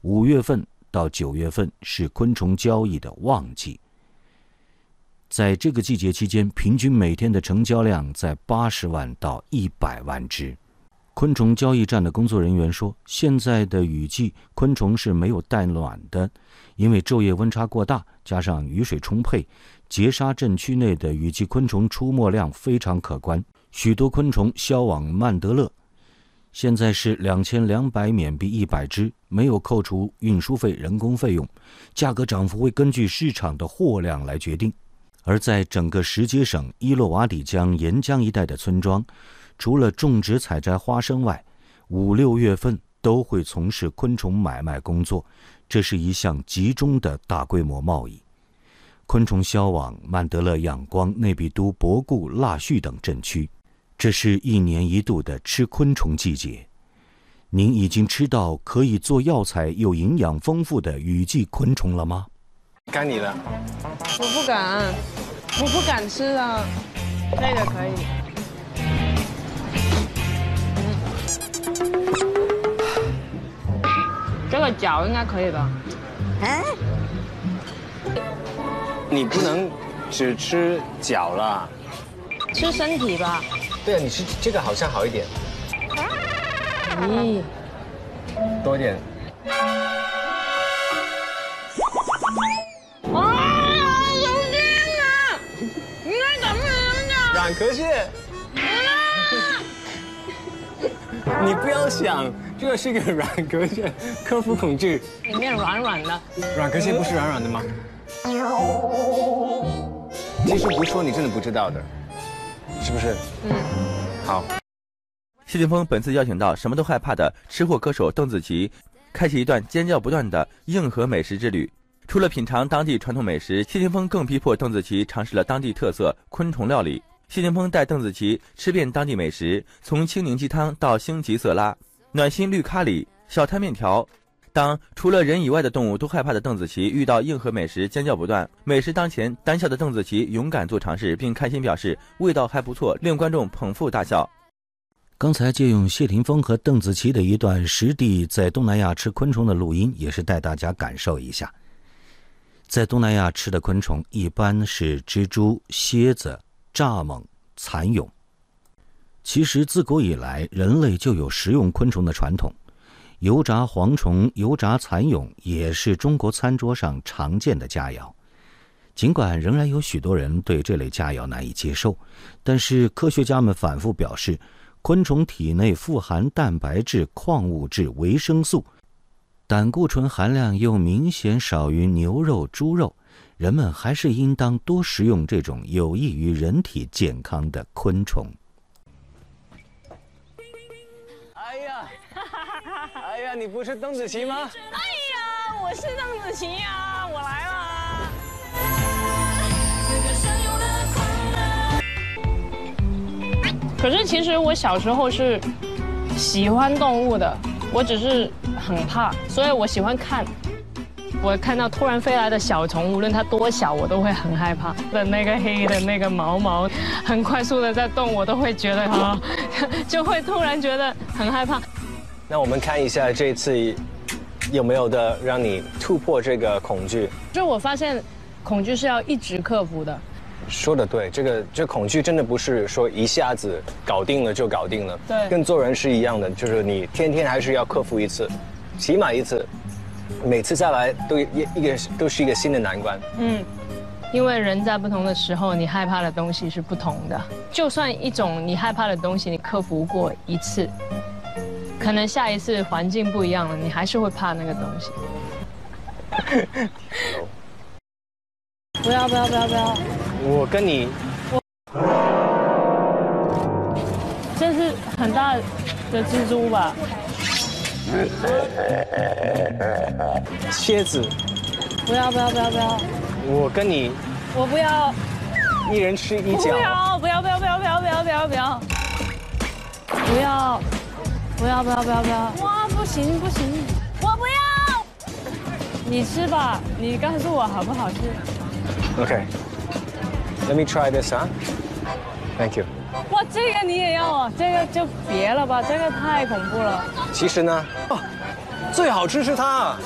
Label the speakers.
Speaker 1: 5月份到9月份是昆虫交易的旺季。在这个季节期间，平均每天的成交量在80万到100万只。昆虫交易站的工作人员说，现在的雨季昆虫是没有带卵的，因为昼夜温差过大，加上雨水充沛，截沙镇区内的雨季昆虫出没量非常可观，许多昆虫销往曼德勒。现在是2200缅币100只，没有扣除运输费、人工费用，价格涨幅会根据市场的货量来决定。而在整个什杰省伊洛瓦底江沿江一带的村庄，除了种植采摘花生外，5、6月份都会从事昆虫买卖工作，这是一项集中的大规模贸易。昆虫销往曼德勒、仰光、内比都、博固、腊戌等镇区，这是1年1度的吃昆虫季节。您已经吃到可以做药材又营养丰富的雨季昆虫了吗？
Speaker 2: 该你了。
Speaker 3: 我不敢吃啊。这个可以。这个脚应该可以吧？
Speaker 2: 你不能只吃脚了。
Speaker 3: 吃身体吧。
Speaker 2: 对啊，你吃这个好像好一点。
Speaker 3: 咦，
Speaker 2: 多一点。软壳蟹，你不要想，这个是一个软壳蟹，克服恐惧。
Speaker 3: 里面软软的。
Speaker 2: 软壳蟹不是软软的吗？其实不说你真的不知道的，是不是？好。
Speaker 4: 谢霆锋本次邀请到什么都害怕的吃货歌手邓紫棋，开启一段尖叫不断的硬核美食之旅。除了品尝当地传统美食，谢霆锋更逼迫邓紫棋尝试了当地特色昆虫料理。谢霆锋带邓紫棋吃遍当地美食，从青柠鸡汤到星级色拉、暖心绿咖喱、小摊面条。当除了人以外的动物都害怕的邓紫棋遇到硬核美食，尖叫不断。美食当前，胆小的邓紫棋勇敢做尝试，并开心表示味道还不错，令观众捧腹大笑。
Speaker 1: 刚才借用谢霆锋和邓紫棋的一段实地在东南亚吃昆虫的录音，也是带大家感受一下。在东南亚吃的昆虫一般是蜘蛛、蝎子、蚱蜢、蚕蛹。其实自古以来，人类就有食用昆虫的传统，油炸蝗虫、油炸蚕蛹也是中国餐桌上常见的佳肴。尽管仍然有许多人对这类佳肴难以接受，但是科学家们反复表示，昆虫体内富含蛋白质、矿物质、维生素，胆固醇含量又明显少于牛肉、猪肉，人们还是应当多食用这种有益于人体健康的昆虫。
Speaker 2: 哎呀，你不是邓紫棋吗？
Speaker 3: 哎呀，我是邓紫棋呀，我来了。可是其实我小时候是喜欢动物的，我只是很怕，所以我喜欢看。我看到突然飞来的小虫，无论它多小，我都会很害怕。的那个黑的那个毛很快速的在动，我都会觉得就会突然觉得很害怕。
Speaker 2: 那我们看一下这次有没有的让你突破这个恐惧。
Speaker 3: 就我发现，恐惧是要一直克服的。
Speaker 2: 说的对，这恐惧真的不是说一下子搞定了就搞定了。
Speaker 3: 对，
Speaker 2: 跟做人是一样的，就是你天天还是要克服一次，起码一次，每次再来都是一个新的难关。
Speaker 3: 因为人在不同的时候，你害怕的东西是不同的。就算一种你害怕的东西，你克服过一次，可能下一次环境不一样了，你还是会怕那个东西。不要！
Speaker 2: 我跟你，
Speaker 3: 这是很大的蜘蛛吧？
Speaker 2: 蝎子。
Speaker 3: 不要！
Speaker 2: 我跟你，
Speaker 3: 我不要。
Speaker 2: 一人吃一脚。
Speaker 3: 不要！哇，不行！我不要。你吃吧，你告诉我好不好吃。
Speaker 2: Okay. Let me try this, huh? Thank you.
Speaker 3: 哇，这个你也要啊？这个就别了吧，这个太恐怖了。
Speaker 2: 其实呢，最好吃是它。